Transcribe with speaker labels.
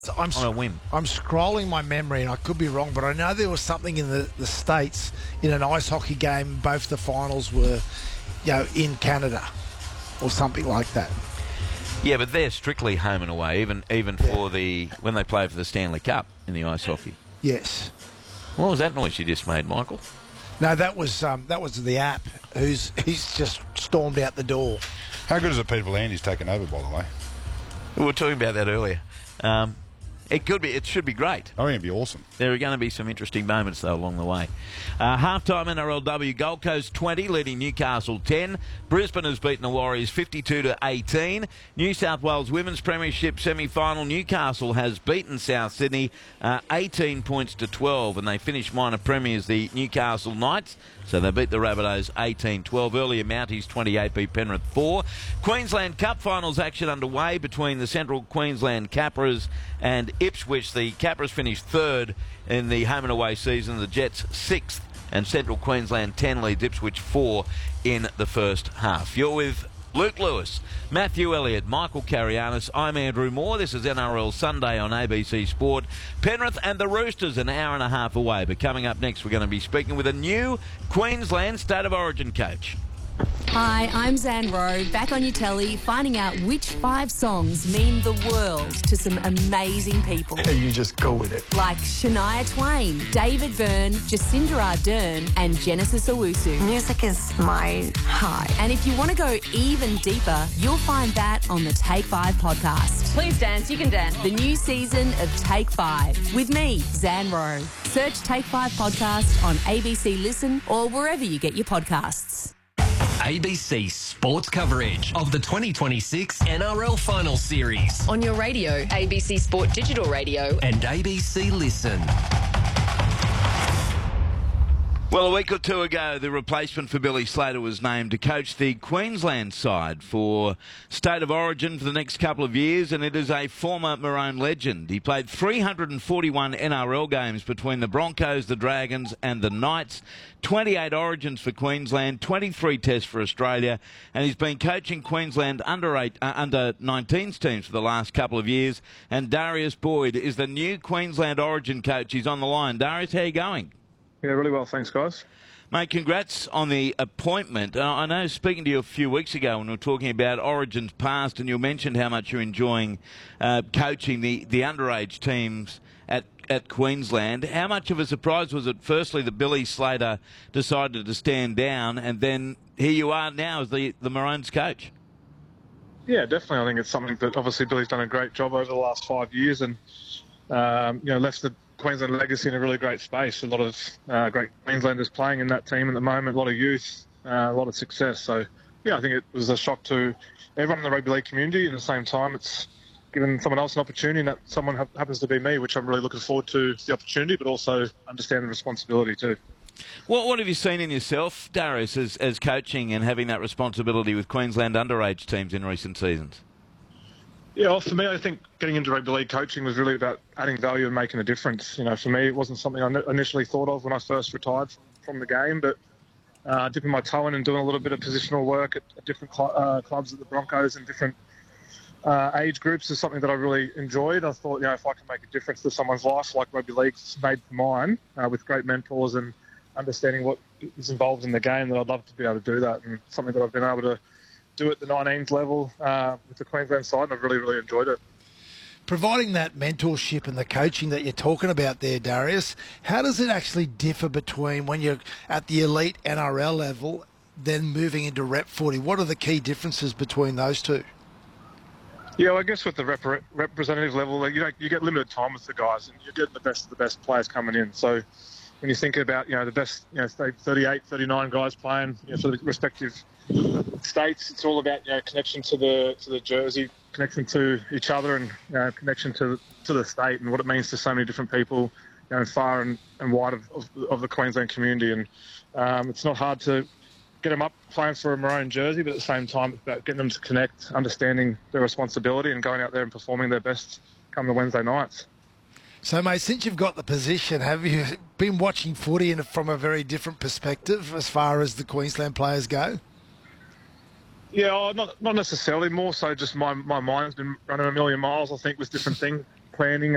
Speaker 1: on a whim.
Speaker 2: I'm scrolling my memory, and I could be wrong, but I know there was something in the States in an ice hockey game. Both the finals were, in Canada, or something like that.
Speaker 1: Yeah, but they're strictly home and away, even for when they play for the Stanley Cup in the ice hockey.
Speaker 2: Yes.
Speaker 1: What was that noise you just made, Michael?
Speaker 2: No, that was the app. He's just stormed out the door.
Speaker 3: How good is it Peter V'landys taken over, by the way?
Speaker 1: We were talking about that earlier. It should be great.
Speaker 3: I think it'd be awesome.
Speaker 1: There are going to be some interesting moments, though, along the way. Half-time NRLW, Gold Coast 20, leading Newcastle 10. Brisbane has beaten the Warriors 52-18. New South Wales Women's Premiership semi-final, Newcastle has beaten South Sydney 18 points to 12, and they finish minor premiers, the Newcastle Knights. So they beat the Rabbitohs 18-12. Earlier, Mounties 28 beat Penrith 4. Queensland Cup finals action underway between the Central Queensland Capras and Ipswich. The Capras finished third in the home and away season. The Jets sixth, and Central Queensland 10 leads Ipswich 4 in the first half. You're with Luke Lewis, Matthew Elliott, Michael Carianis. I'm Andrew Moore. This is NRL Sunday on ABC Sport. Penrith and the Roosters an hour and a half away. But coming up next, we're going to be speaking with a new Queensland State of Origin coach.
Speaker 4: Hi, I'm Zan Rowe, back on your telly, finding out which 5 songs mean the world to some amazing people.
Speaker 5: You just go with it.
Speaker 4: Like Shania Twain, David Byrne, Jacinda Ardern, and Genesis Owusu.
Speaker 6: Music is my high.
Speaker 4: And if you want to go even deeper, you'll find that on the Take 5 podcast.
Speaker 7: Please dance, you can dance.
Speaker 4: The new season of Take 5 with me, Zan Rowe. Search Take 5 podcast on ABC Listen or wherever you get your podcasts.
Speaker 8: ABC Sports coverage of the 2026 NRL Final Series
Speaker 7: On your radio, ABC Sport Digital Radio.
Speaker 8: and ABC Listen.
Speaker 1: Well, a week or two ago, the replacement for Billy Slater was named to coach the Queensland side for State of Origin for the next couple of years, and it is a former Maroon legend. He played 341 NRL games between the Broncos, the Dragons and the Knights, 28 Origins for Queensland, 23 Tests for Australia, and he's been coaching Queensland under 19s teams for the last couple of years, and Darius Boyd is the new Queensland Origin coach. He's on the line. Darius, how are you going?
Speaker 9: Yeah, really well. Thanks, guys.
Speaker 1: Mate, congrats on the appointment. I know speaking to you a few weeks ago when we were talking about Origins past, and you mentioned how much you're enjoying coaching the underage teams at Queensland. How much of a surprise was it, firstly, that Billy Slater decided to stand down, and then here you are now as the Maroons coach?
Speaker 9: Yeah, definitely. I think it's something that obviously Billy's done a great job over the last 5 years and, left the Queensland legacy in a really great space. A lot of great Queenslanders playing in that team at the moment, a lot of youth, a lot of success. So, yeah, I think it was a shock to everyone in the rugby league community. At the same time, it's given someone else an opportunity, and that someone happens to be me, which I'm really looking forward to the opportunity, but also understand the responsibility too.
Speaker 1: What have you seen in yourself, Darius, as coaching and having that responsibility with Queensland underage teams in recent seasons?
Speaker 9: Yeah, well, for me, I think getting into rugby league coaching was really about adding value and making a difference. You know, for me, it wasn't something I initially thought of when I first retired from the game, but dipping my toe in and doing a little bit of positional work at different clubs at the Broncos and different age groups is something that I really enjoyed. I thought, if I can make a difference to someone's life like rugby league's made for mine, with great mentors and understanding what is involved in the game, that I'd love to be able to do that, and something that I've been able to do at the 19s level with the Queensland side, and I've really, really enjoyed it.
Speaker 2: Providing that mentorship and the coaching that you're talking about there, Darius, how does it actually differ between when you're at the elite NRL level, then moving into Rep 40? What are the key differences between those two?
Speaker 9: Yeah, well, I guess with the representative level, you get limited time with the guys, and you're getting the best of the best players coming in. So when you think about, the best, say 38, 39 guys playing for the respective states, it's all about connection to the jersey, connection to each other, and connection to the state and what it means to so many different people, far and wide of the Queensland community. And it's not hard to get them up playing for a maroon jersey, but at the same time, it's about getting them to connect, understanding their responsibility, and going out there and performing their best come the Wednesday nights.
Speaker 2: So, mate, since you've got the position, have you been watching footy from a very different perspective as far as the Queensland players go?
Speaker 9: Yeah, not necessarily. More so just my mind's been running a million miles, I think, with different things, planning